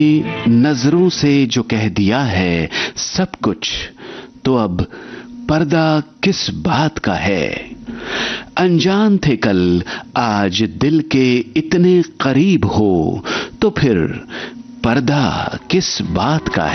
नजरों से जो कह दिया है सब कुछ, तो अब पर्दा किस बात का है। अनजान थे कल, आज दिल के इतने करीब हो, तो फिर पर्दा किस बात का है।